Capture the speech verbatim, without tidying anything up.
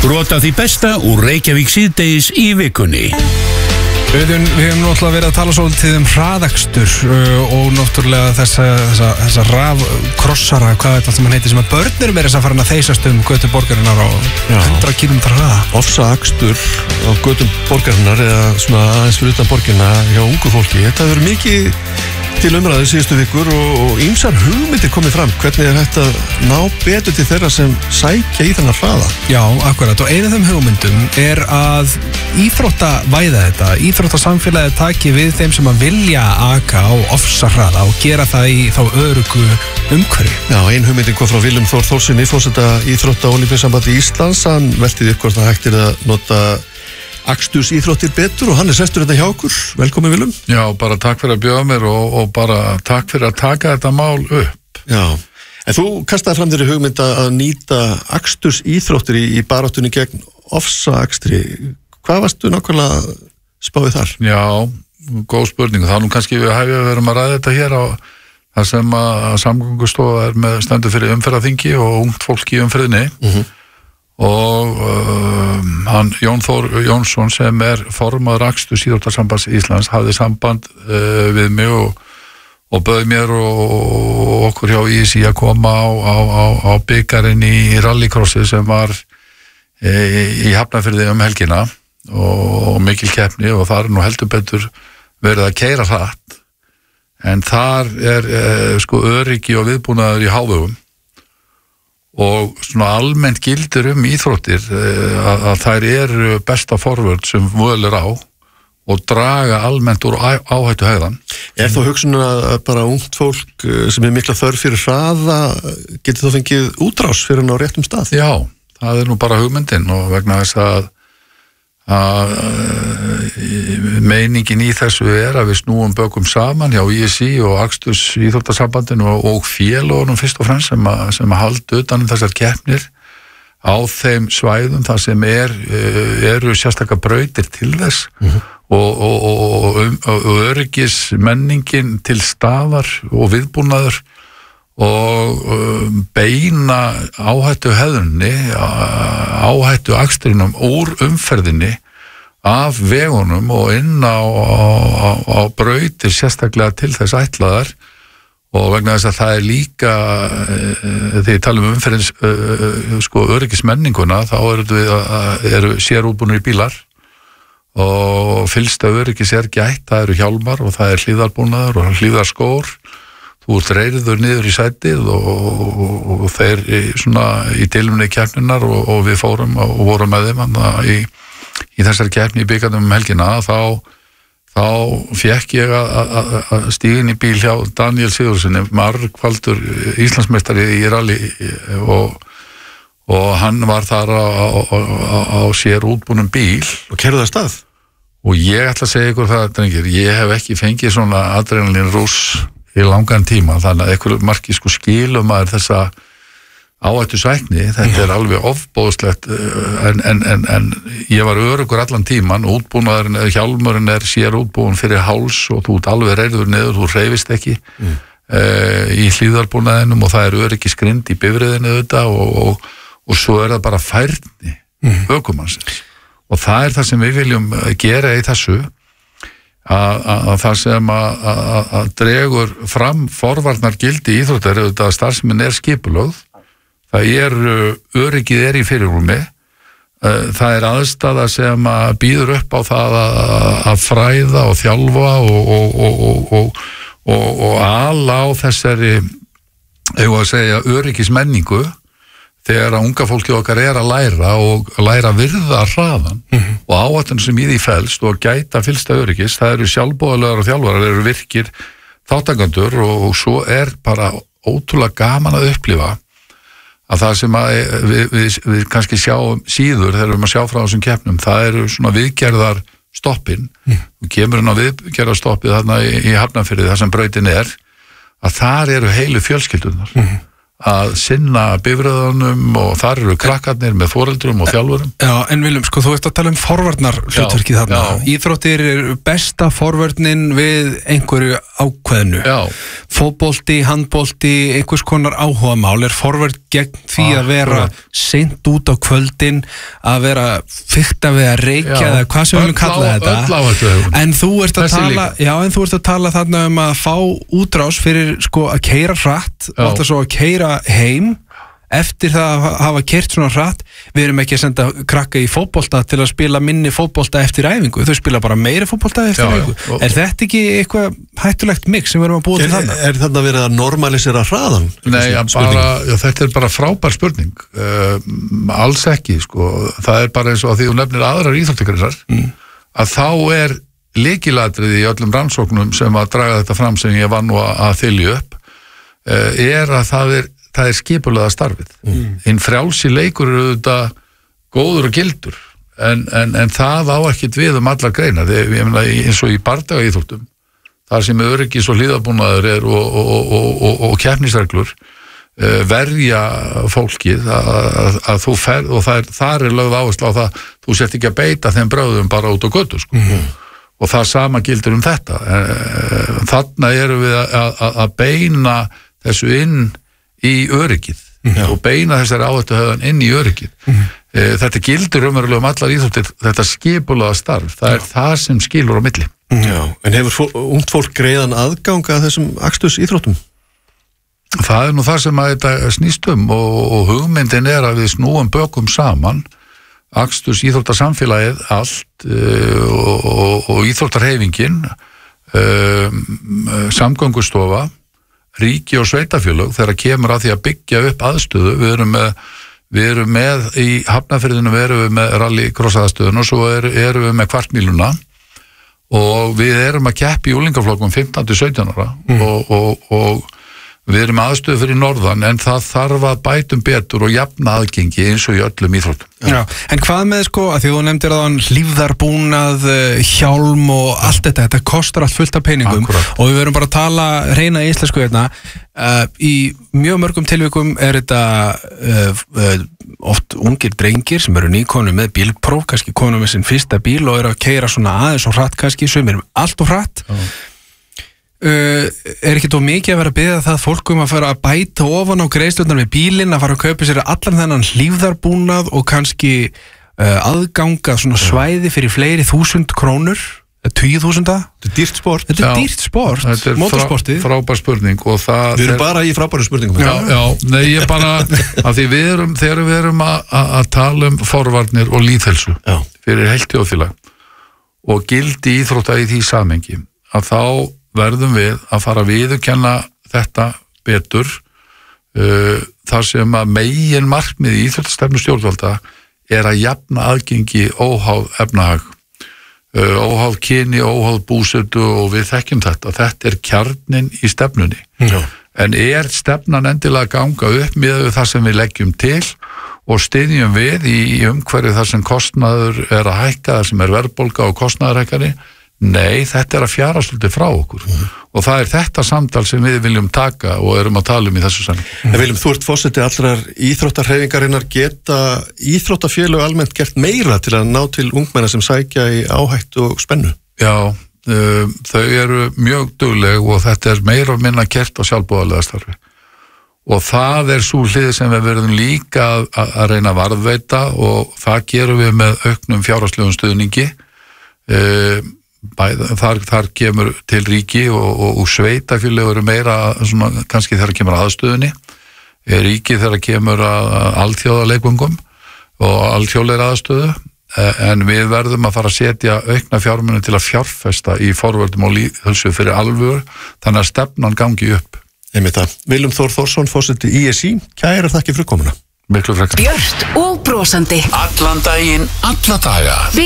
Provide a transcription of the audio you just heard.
Brota því besta úr Reykjavík síðdegis í vikunni. Við hefum náttúrulega verið að tala svolítið um hraðakstur uh, og náttúrulega þessa, þessa, þessa rafkrossara, hvað er þetta sem hann heitir, sem að börnir er þess að fara að þeysast um götu borgarinnar á hundrað kílómetra hraða. Ofsaakstur á götum borgarinnar eða svona aðeins fyrir utan borgarna hjá ungu fólki. Þetta hefur mikið til umræðu síðustu vikur og ýmsar hugmyndir komið fram. Hvernig er hægt að ná betur til þeirra sem sækja í þennan hraða? Já, akkurat. Og einu af þeim hugmyndum er að íþróttavæða þetta. Íþróttasamfélagið taki við þeim sem að vilja aka á ofsahraða og gera það í þá öruggu umhverfi. Já, ein hugmyndin kom frá Willum Þór Þórsinni, forseta Íþrótta- og Ólympíusambandi Íslands. Hann velti upp hvort það hægt er að nota aksturs íþróttir betur og hann er sestur þetta hjá okkur. Velkomin Willum. Já, bara takk fyrir að bjóða mér og, og bara takk fyrir að taka þetta mál upp. Já, en þú kastaði fram þeirri hugmynd að nýta aksturs íþróttir í, í baráttunni gegn ofsaakstri. Hvað varstu nákvæmlega spáðið þar? Já, góð spurning. Það er nú kannski við hefum verið að ræða þetta hér á það sem að Samgöngustofa er með stendur fyrir umferðarþingi og ungt fólk í umferðinni. Mhm. og um, hann Jón Þór Jónsson sem er formaður aksturs íþróttasambands Íslands hafði samband uh, við mig og, og bauð mér og, og okkur hjá í sí að koma á, á, á, á bikarinn í rallycrossi sem var e, í Hafnarfirði um helgina og, og mikil keppni og þar er nú heldur betur verið að keyra hratt en þar er e, sko öryggi og viðbúnaður í hávegum og svona almennt gildir um íþróttir að, að þær eru besta forvörð sem völ er á og draga almennt úr áhættu hegðan. Er þá hugsun að bara ungt fólk sem er mikla þörf fyrir hraða getur þá fengið útrás fyrir hann á réttum stað? Já, það er nú bara hugmyndin og vegna þess að, að meiningin í þessu er að við snúum bökum saman hjá í sí og aksturs íþróttasambandinu og, og félögunum fyrst og fremst sem að, sem að halda utan um þessar keppnir á þeim svæðum þar sem er, eru sérstakar brautir til þess mm-hmm. og, og, og, og, og öryggis menningin til staðar og viðbúnaður og um, beina áhættu hefðunni, áhættu akstrinum úr umferðinni af vegunum og inn á, á, á brautir sérstaklega til þess ætlaðar og vegna þess að það er líka þegar ég tala um umferðins sko öryggismenninguna þá eru við að eru sérútbúnir bílar og fyllsta öryggis er gætt, það eru hjálmar og það er hlífðarbúnaður og hlífðarskór þú ert reyður niður í sætið og, og, og þeir svona í tilumni keppninar og, og við fórum og vorum með þeim í, í þessari keppni í bikarnum um helgina þá þá fekk ég að stíga inn í bíl hjá Daniel Sigurðssoni, margfaldur Íslandsmeistari í rally og, og hann var þar á, á, á, á sér útbúnum bíl. Og keyrði það stað? Og ég ætla að segja ykkur það, drengir, ég hef ekki fengið svona adrenalin rúss í langan tíma, þannig að einhverju marki sko skilum að þessa áhættu sækni, þetta er alveg ofbóðslegt en, en, en, en ég var öruggur allan tíman, útbúnaðurinn eða hjálmurinn er sér útbúin fyrir háls og þú ert alveg reyður niður, þú hreyfist ekki mm. uh, í hlíðarbúnaðinum og það er öryggi skrind í bifriðinu auðvitað og, og, og svo er það bara færni mm. ökumannsins og það er það sem við viljum gera í þessu að, að, að það sem að, að, að dregur fram forvarnar gildi íþróttar auðvitað að starfsemin er skipulögð það er öryggið er í fyrirrúmi það er aðstaða sem að býður upp á það að, að fræða og þjálfa og, og, og, og, og, og ala á þessari eigum að segja öryggismenningu þegar að unga fólki okkar er að læra og læra að virða hraðan mm-hmm. og áhættan sem í því felst og gæta fyllsta öryggis, það eru sjálfboðalegar og þjálfarar, það eru virkir þáttakandur og, og svo er bara ótrúlega gaman að upplifa að það sem að við, við, við kannski sjáum síður þegar við erum að sjá frá þessum keppnum, það eru svona viðgerðar stoppin, mm. og kemur inn á viðgerðarstoppið þarna í, í Hafnarfirði þar sem brautin er, að þar eru heilu fjölskyldunar, mm. að sinna bifröðunum og þar eru krakkarnir með foreldrum og þjálfurum. Já, en Willum, sko, þú veist að tala um forvarnar hlutverkið þarna. Já. Íþróttir er besta forvörnin við einhverju ákveðnu. Já. Fótbolti, handbolti, einhvers konar áhugamál er forvörn gegn því ah, að vera seint út á kvöldin, að vera fikta við að reykja eða hvað sem við viljum kalla þetta. En þú ert að tala, já, en þú ert að tala þarna um að fá útrás fyrir sko að keyra hratt og alltaf svo að keyra heim eftir það að hafa keyrt svona hratt. Við erum ekki að senda krakka í fótbolta til að spila minni fótbolta eftir æfingu, þau spila bara meiri fótbolta eftir já, æfingu já. Er þetta ekki eitthvað hættulegt mix sem við erum að búa til þarna? Er, er þarna verið að normalisera hraðan? Nei, ja, bara, já, þetta er bara frábær spurning uh, alls ekki sko. Það er bara eins og að því þú nefnir aðrar íþróttakreinar mm. að þá er lykilatriði í öllum rannsóknum sem að draga þetta fram sem ég var nú að þylja upp uh, er að það er það er skipulega starfið. Mm. Hinn frjálsi leikur eru auðvitað góður og gildur, en, en, en það á ekkert við um allar greinar. Þegar, ég meina, eins og í bardagaíþróttum, þar sem öryggis og hlíðarbúnaður er og, og, og, og, og keppnisreglur uh, verja fólkið að, að, að þú fer, og það er, þar er lögð áherslu á það, þú sért ekki að beita þeim bröðum bara út á götu, sko. Mm. Og það sama gildur um þetta. Uh, þarna eru við að, að, að beina þessu inn í öryggið mm. og beina þessari áhættuhöfðan inn í öryggið. Mm. E, þetta gildur umverulega um allar íþróttir, þetta skipulaða starf, það er Já. Það sem skilur á milli. Mm. Já, en hefur fó, ungt fólk greiðan aðganga að þessum aksturs íþróttum? Það er nú það sem að þetta snýst um og, og hugmyndin er að við snúum bökum saman aksturs íþróttasamfélagið allt uh, og, og, og íþróttarheifingin uh, samgöngustofa ríki og sveitafélög þegar kemur að því að byggja upp aðstöðu. Við erum með, við erum með í Hafnarfirðinu við erum við með rallycross aðstöðun og svo er, erum við með kvartmíluna og við erum að keppa í úlingaflokkum fimmtán til sautján ára mm. og, og, og við erum aðstöðu fyrir norðan en það þarf að bætum betur og jafna aðgengi eins og í öllum íþróttum. Já, en hvað með sko, að því þú nefndir að hann hlífðarbúnað, hjálm og allt þetta, þetta kostar allt fullt af peningum. Akkurat. Og við verum bara að tala reyna íslensku hérna. Uh, í mjög mörgum tilvikum er þetta uh, uh, oft ungir drengir sem eru nýkonum með bílpróf, kannski konum með sinn fyrsta bíl og eru að keyra svona aðeins og hratt kannski, sem er allt og hratt. Já. Uh, er ekki tó mikið að vera að biðja það fólk um að fara að bæta ofan á greiðslurnar með bílinn, að fara að kaupa sér allan þennan hlífðarbúnað og kannski uh, aðganga svona svæði fyrir fleiri þúsund krónur, tíu þúsunda? Þetta er dýrt sport. Þetta er dýrt sport, motorsportið. Frá, frábær spurning og það... Við erum bara í frábæru spurningum. Já, já, nei, ég bara, að því við erum, þegar við erum að, að tala um forvarnir og lýðhelsu fyrir heilt þjóðfélag og gildi íþrótta í því samhengi, að þá verðum við að fara að viðurkenna þetta betur uh, þar sem að megin markmið í íþróttastefnu stjórnvalda er að jafna aðgengi óháð efnahag, uh, óháð kyni, óháð búsetu og við þekkjum þetta. Þetta er kjarnin í stefnunni. Já. En er stefnan endilega að ganga upp með það sem við leggjum til og styðjum við í umhverju þar sem kostnaður er að hækka, þar sem er verðbólga og kostnaðarhækkani? Nei, þetta er að fjara svolítið frá okkur mm. og það er þetta samtal sem við viljum taka og erum að tala um í þessu sann. Mm. En Willum, þú ert forseti allrar íþróttarhreyfingarinnar, geta íþróttafélög almennt gert meira til að ná til ungmenna sem sækja í áhættu og spennu? Já, um, þau eru mjög dugleg og þetta er meira og minna gert á sjálfboðalega starfi og það er svo hlið sem við verðum líka að, að reyna að varðveita og það gerum við með auknum fjárhagslegum stuðningi. Um, Bæð, þar, þar kemur til ríki og, og, og sveitafélög eru meira svona, kannski þegar kemur aðstöðunni ríki þegar kemur að alþjóðaleikvöngum og alþjóðleira aðstöðu en við verðum að fara að setja aukna fjármuni til að fjárfesta í forvörðum og lýðhelsu fyrir alvöru þannig að stefnan gangi upp. Einmitt það. Willum Þór Þórsson, forseti í es í, kærar þakkir fyrir komuna. Miklu frekar. Björt og brosandi. Allan daginn, alla daga.